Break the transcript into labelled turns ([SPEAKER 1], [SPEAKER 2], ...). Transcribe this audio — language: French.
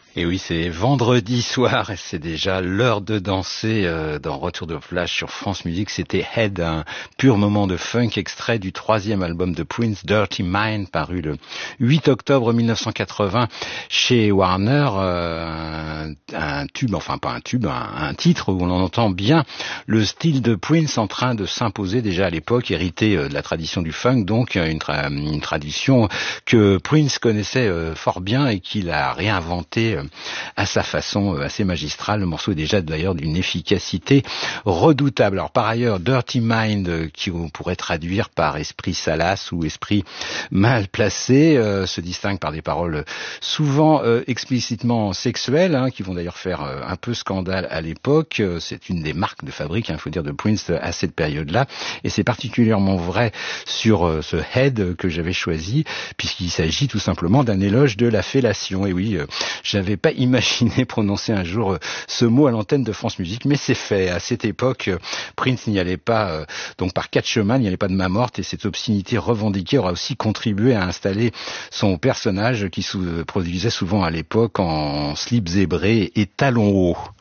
[SPEAKER 1] Et oui, c'est vendredi soir et c'est déjà l'heure de danser dans Retour de Flash sur France Musique. C'était Head, un pur moment de funk extrait du troisième album de Prince, Dirty Mind, paru le 8 octobre 1980 chez Warner. Un tube, enfin pas un tube, un titre où on en entend bien le style de Prince en train de s'imposer déjà à l'époque, hérité de la tradition du funk, donc une tradition que Prince connaissait fort bien et qu'il a réinventé à sa façon assez magistrale. Le morceau est déjà d'ailleurs d'une efficacité redoutable. Alors par ailleurs, Dirty Mind, qui on pourrait traduire par esprit salace ou esprit mal placé, se distingue par des paroles souvent explicitement sexuelles, qui vont d'ailleurs faire un peu scandale à l'époque. C'est une des marques de fabrique, il faut dire, de Prince à cette période-là. Et c'est particulièrement vrai sur ce Head que j'avais choisi, puisqu'il s'agit tout simplement d'un éloge de la fellation. Et oui, j'avais pas imaginé prononcer un jour ce mot à l'antenne de France Musique, mais c'est fait. À cette époque, Prince n'y allait pas, donc par quatre chemins, il n'y allait pas de main morte, et cette obscénité revendiquée aura aussi contribué à installer son personnage qui se produisait souvent à l'époque en slip zébré et talons hauts.